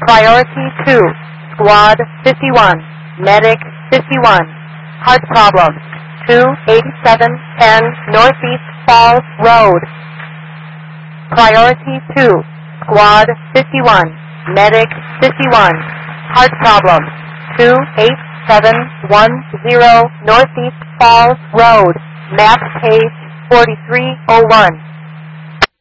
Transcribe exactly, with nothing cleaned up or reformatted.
Priority two, Squad fifty-one, Medic fifty-one, Heart problem, two eighty-seven ten Northeast Falls Road. Priority two, Squad fifty-one, Medic fifty-one, Heart problem, two eight seven one zero Northeast Falls Road, map page forty-three oh one.